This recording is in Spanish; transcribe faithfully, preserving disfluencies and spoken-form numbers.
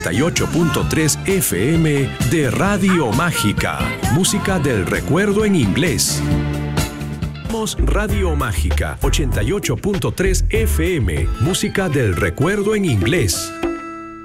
ochenta y ocho punto tres F M de Radio Mágica. Música del recuerdo en inglés. Somos Radio Mágica, ochenta y ocho punto tres F M. Música del recuerdo en inglés.